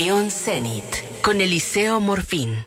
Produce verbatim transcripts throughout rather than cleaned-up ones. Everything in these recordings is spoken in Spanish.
Trión Zenit con Eliseo Morfín.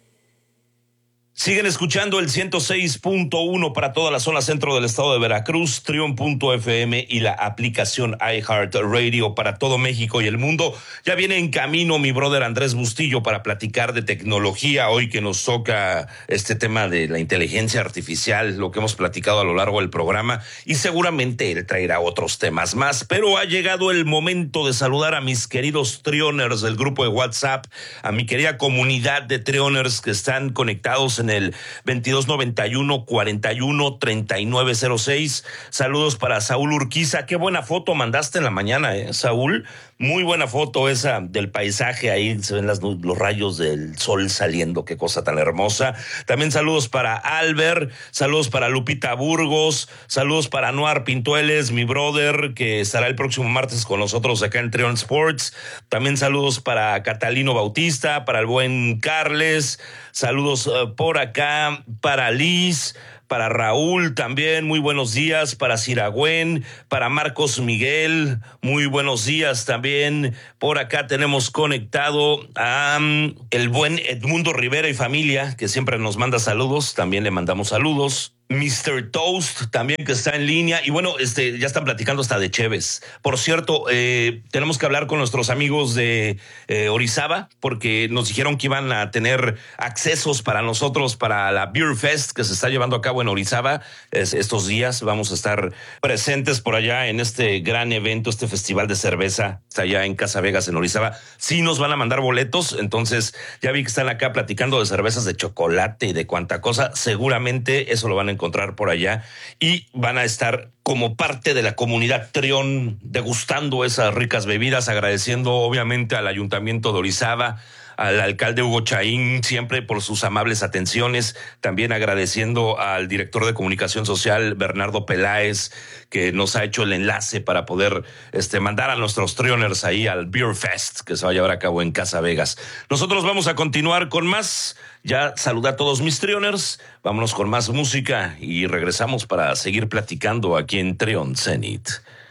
Siguen escuchando el ciento seis punto uno para toda la zona centro del estado de Veracruz, Trión punto F M y la aplicación iHeartRadio para todo México y el mundo. Ya viene en camino mi brother Andrés Bustillo para platicar de tecnología, hoy que nos toca este tema de la inteligencia artificial, lo que hemos platicado a lo largo del programa, y seguramente él traerá otros temas más, pero ha llegado el momento de saludar a mis queridos Trioners del grupo de WhatsApp, a mi querida comunidad de Trioners que están conectados en en el veintidós noventa y uno, cuarenta y uno, treinta y nueve cero seis. Saludos para Saúl Urquiza. Qué buena foto mandaste en la mañana, ¿eh, Saúl? Muy buena foto esa del paisaje, ahí se ven las, los rayos del sol saliendo, qué cosa tan hermosa. También saludos para Albert, saludos para Lupita Burgos, saludos para Noar Pintueles, mi brother, que estará el próximo martes con nosotros acá en Trion Sports. También saludos para Catalino Bautista, para el buen Carles, saludos uh, por acá para Liz, para Raúl también, muy buenos días, para Ciragüen, para Marcos Miguel, muy buenos días también. Por acá tenemos conectado a um, el buen Edmundo Rivera y familia, que siempre nos manda saludos, también le mandamos saludos. mister Toast también, que está en línea, y bueno, este ya están platicando hasta de cheves. Por cierto, eh, tenemos que hablar con nuestros amigos de eh, Orizaba, porque nos dijeron que iban a tener accesos para nosotros para la Beer Fest que se está llevando a cabo en Orizaba. Es, estos días vamos a estar presentes por allá en este gran evento, este festival de cerveza, está allá en Casa Vegas en Orizaba. Sí nos van a mandar boletos, entonces ya vi que están acá platicando de cervezas de chocolate y de cuánta cosa. Seguramente eso lo van a encontrar por allá y van a estar como parte de la comunidad Trión degustando esas ricas bebidas, agradeciendo obviamente al Ayuntamiento de Orizaba, al alcalde Hugo Chaín, siempre por sus amables atenciones, también agradeciendo al director de comunicación social, Bernardo Peláez, que nos ha hecho el enlace para poder este, mandar a nuestros Trioners ahí al Beer Fest, que se va a llevar a cabo en Casa Vegas. Nosotros vamos a continuar con más. Ya saluda a todos mis Trioners, vámonos con más música y regresamos para seguir platicando aquí en Trión Zenit.